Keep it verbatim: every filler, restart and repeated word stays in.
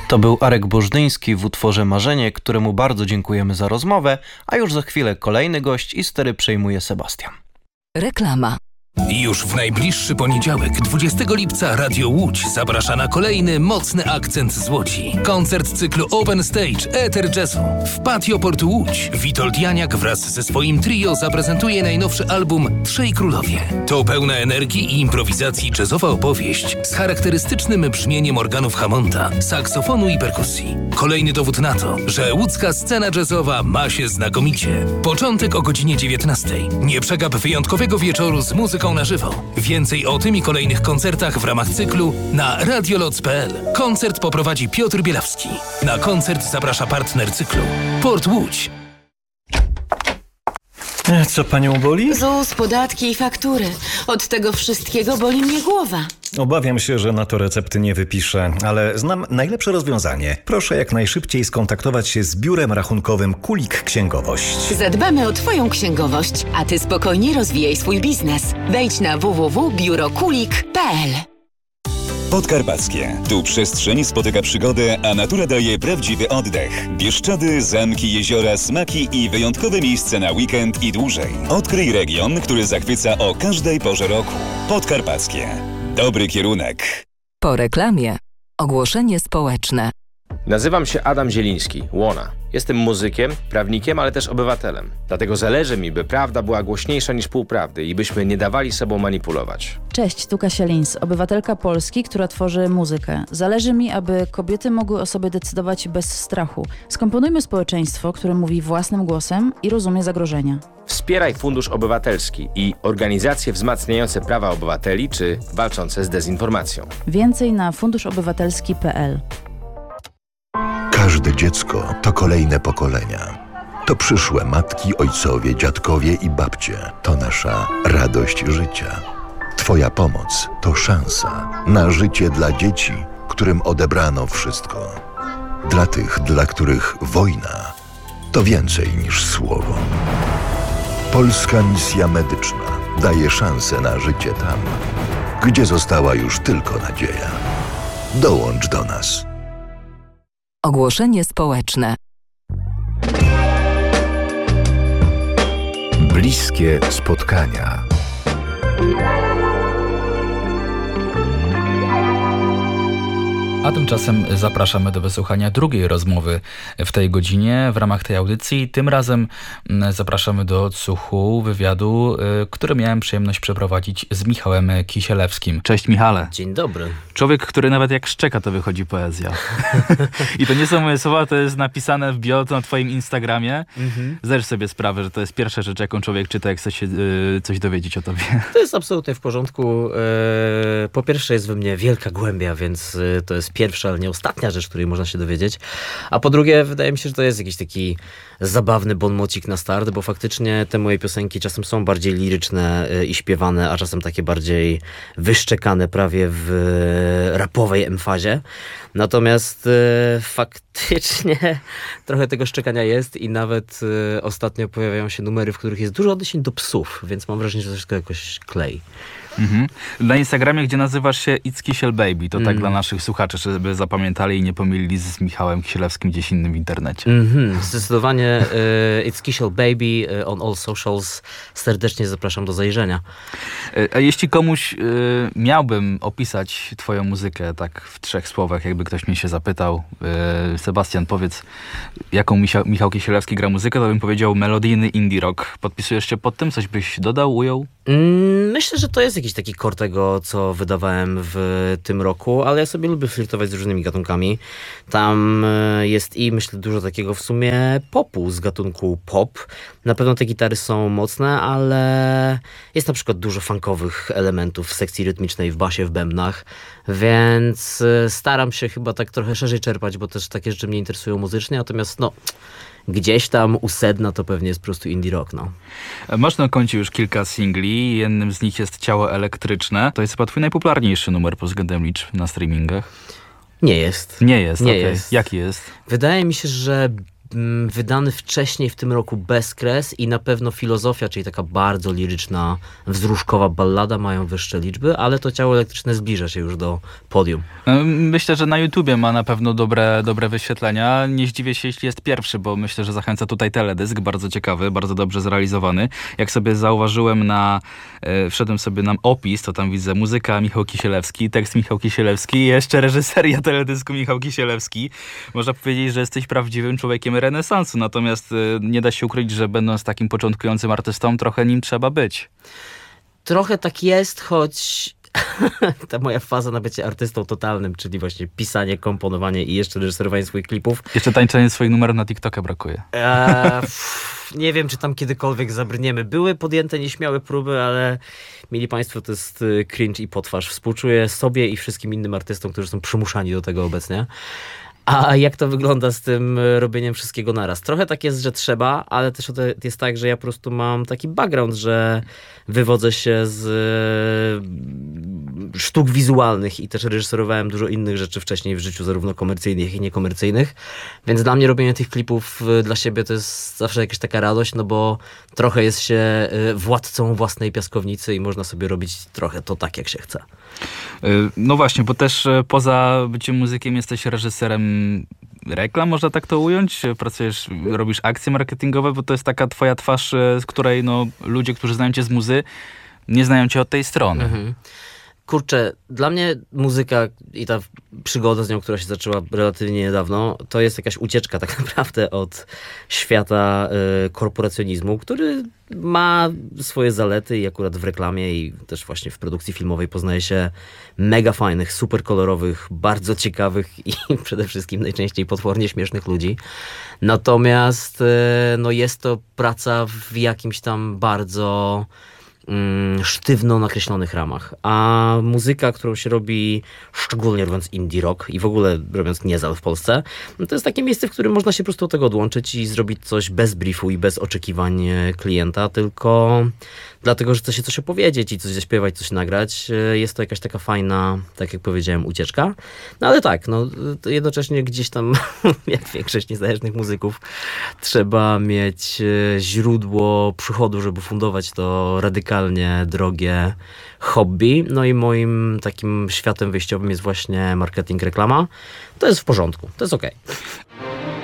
To był Arek Bożdyński w utworze Marzenie, któremu bardzo dziękujemy za rozmowę, a już za chwilę kolejny gość i stery przejmuje Sebastian. Reklama. Już w najbliższy poniedziałek, dwudziestego lipca, Radio Łódź zaprasza na kolejny mocny akcent z Łodzi. Koncert cyklu Open Stage Eter Jazzu. W Patio Portu Łódź Witold Janiak wraz ze swoim trio zaprezentuje najnowszy album Trzej Królowie. To pełna energii i improwizacji jazzowa opowieść z charakterystycznym brzmieniem organów Hammonda, saksofonu i perkusji. Kolejny dowód na to, że łódzka scena jazzowa ma się znakomicie. Początek o godzinie dziewiętnastej. Nie przegap wyjątkowego wieczoru z muzyką na żywo. Więcej o tym i kolejnych koncertach w ramach cyklu na radioloc kropka p l. Koncert poprowadzi Piotr Bielawski. Na koncert zaprasza partner cyklu Port Łódź. Co panią boli? ZUS, podatki i faktury. Od tego wszystkiego boli mnie głowa. Obawiam się, że na to recepty nie wypiszę, ale znam najlepsze rozwiązanie. Proszę jak najszybciej skontaktować się z biurem rachunkowym Kulik Księgowość. Zadbamy o twoją księgowość, a ty spokojnie rozwijaj swój biznes. Wejdź na w w w kropka biuro kulik kropka p l. Podkarpackie. Tu przestrzeń spotyka przygodę, a natura daje prawdziwy oddech. Bieszczady, zamki, jeziora, smaki i wyjątkowe miejsce na weekend i dłużej. Odkryj region, który zachwyca o każdej porze roku. Podkarpackie. Dobry kierunek. Po reklamie. Ogłoszenie społeczne. Nazywam się Adam Zieliński, Łona. Jestem muzykiem, prawnikiem, ale też obywatelem. Dlatego zależy mi, by prawda była głośniejsza niż półprawdy i byśmy nie dawali sobą manipulować. Cześć, tu Kasia Lins, obywatelka Polski, która tworzy muzykę. Zależy mi, aby kobiety mogły o sobie decydować bez strachu. Skomponujmy społeczeństwo, które mówi własnym głosem i rozumie zagrożenia. Wspieraj Fundusz Obywatelski i organizacje wzmacniające prawa obywateli czy walczące z dezinformacją. Więcej na fundusz obywatelski kropka p l. Każde dziecko to kolejne pokolenia. To przyszłe matki, ojcowie, dziadkowie i babcie. To nasza radość życia. Twoja pomoc to szansa na życie dla dzieci, którym odebrano wszystko. Dla tych, dla których wojna to więcej niż słowo. Polska Misja Medyczna daje szansę na życie tam, gdzie została już tylko nadzieja. Dołącz do nas. Ogłoszenie społeczne. Bliskie spotkania. A tymczasem zapraszamy do wysłuchania drugiej rozmowy w tej godzinie w ramach tej audycji. Tym razem zapraszamy do odsłuchu wywiadu, który miałem przyjemność przeprowadzić z Michałem Kisielewskim. Cześć Michale. Dzień dobry. Człowiek, który nawet jak szczeka, to wychodzi poezja. I to nie są moje słowa, to jest napisane w bio na twoim Instagramie. Mhm. Zdajesz sobie sprawę, że to jest pierwsza rzecz, jaką człowiek czyta, jak chce się y, coś dowiedzieć o tobie. To jest absolutnie w porządku. E, po pierwsze jest we mnie wielka głębia, więc y, to jest pierwsza, ale nie ostatnia rzecz, której można się dowiedzieć. A po drugie, wydaje mi się, że to jest jakiś taki zabawny bonmocik na start, bo faktycznie te moje piosenki czasem są bardziej liryczne i śpiewane, a czasem takie bardziej wyszczekane prawie w rapowej emfazie. Natomiast e, faktycznie trochę tego szczekania jest i nawet e, ostatnio pojawiają się numery, w których jest dużo odniesień do psów, więc mam wrażenie, że to wszystko jakoś klei. Mhm. Na Instagramie, gdzie nazywasz się It's Kisiel Baby, to mm. tak dla naszych słuchaczy, żeby zapamiętali i nie pomylili z Michałem Kisielewskim gdzieś innym w internecie. Mm-hmm. Zdecydowanie y, It's Kisiel Baby y, on all socials. Serdecznie zapraszam do zajrzenia. A jeśli komuś y, miałbym opisać twoją muzykę tak w trzech słowach, jakby ktoś mnie się zapytał, y, Sebastian, powiedz, jaką Michał, Michał Kisielewski gra muzykę, to bym powiedział melodyjny indie rock. Podpisujesz się pod tym? Coś byś dodał, ujął? Mm, myślę, że to jest jakiś taki core tego, co wydawałem w tym roku, ale ja sobie lubię flirtować z różnymi gatunkami. Tam jest i myślę dużo takiego w sumie popu z gatunku pop. Na pewno te gitary są mocne, ale jest na przykład dużo funkowych elementów w sekcji rytmicznej, w basie, w bębnach, więc staram się chyba tak trochę szerzej czerpać, bo też takie rzeczy mnie interesują muzycznie, natomiast no... gdzieś tam u sedna to pewnie jest po prostu indie rock, no. Masz na koncie już kilka singli, jednym z nich jest Ciało Elektryczne. To jest chyba twój najpopularniejszy numer pod względem liczb na streamingach. Nie jest. Nie jest, Nie okay. jest. Jaki jest? Wydaje mi się, że mm, wydany wcześniej w tym roku Bezkres i na pewno Filozofia, czyli taka bardzo liryczna, wzruszkowa ballada mają wyższe liczby, ale to Ciało elektryczne zbliża się już do podium. Myślę, że na YouTubie ma na pewno dobre, dobre wyświetlenia. Nie zdziwię się, jeśli jest pierwszy, bo myślę, że zachęca tutaj teledysk, bardzo ciekawy, bardzo dobrze zrealizowany. Jak sobie zauważyłem na, e, wszedłem sobie na opis, to tam widzę muzyka Michał Kisielewski, tekst Michał Kisielewski i jeszcze reżyseria teledysku Michał Kisielewski. Można powiedzieć, że jesteś prawdziwym człowiekiem renesansu, natomiast e, nie da się ukryć, że będąc takim początkującym artystą, trochę nim trzeba być. Trochę tak jest, choć ta moja faza na bycie artystą totalnym, czyli właśnie pisanie, komponowanie i jeszcze reżyserowanie swoich klipów. Jeszcze tańczenie swoich numerów na TikToka brakuje. Eee, pff, nie wiem, czy tam kiedykolwiek zabrniemy. Były podjęte nieśmiałe próby, ale mili Państwo, to jest cringe i potwarz. Współczuję sobie i wszystkim innym artystom, którzy są przymuszani do tego obecnie. A jak to wygląda z tym robieniem wszystkiego naraz? Trochę tak jest, że trzeba, ale też jest tak, że ja po prostu mam taki background, że wywodzę się z sztuk wizualnych i też reżyserowałem dużo innych rzeczy wcześniej w życiu, zarówno komercyjnych, jak i niekomercyjnych. Więc dla mnie robienie tych klipów dla siebie to jest zawsze jakaś taka radość, no bo trochę jest się władcą własnej piaskownicy i można sobie robić trochę to tak, jak się chce. No właśnie, bo też poza byciem muzykiem jesteś reżyserem reklam, można tak to ująć? Pracujesz, robisz akcje marketingowe, bo to jest taka twoja twarz, z której no, ludzie, którzy znają cię z muzy, nie znają cię od tej strony. Mhm. Kurczę, dla mnie muzyka i ta przygoda z nią, która się zaczęła relatywnie niedawno, to jest jakaś ucieczka tak naprawdę od świata y, korporacjonizmu, który ma swoje zalety i akurat w reklamie i też właśnie w produkcji filmowej poznaje się mega fajnych, super kolorowych, bardzo ciekawych i przede wszystkim najczęściej potwornie śmiesznych ludzi. Natomiast y, no jest to praca w jakimś tam bardzo sztywno nakreślonych ramach. A muzyka, którą się robi, szczególnie robiąc indie rock i w ogóle robiąc niezal w Polsce, no to jest takie miejsce, w którym można się po prostu od tego odłączyć i zrobić coś bez briefu i bez oczekiwań klienta, tylko dlatego, że chce się coś opowiedzieć i coś zaśpiewać, coś nagrać. Jest to jakaś taka fajna, tak jak powiedziałem, ucieczka. No ale tak, no jednocześnie gdzieś tam, jak większość niezależnych muzyków, trzeba mieć źródło przychodu, żeby fundować to radykalnie drogie hobby. No i moim takim światem wyjściowym jest właśnie marketing, reklama. To jest w porządku, to jest okej.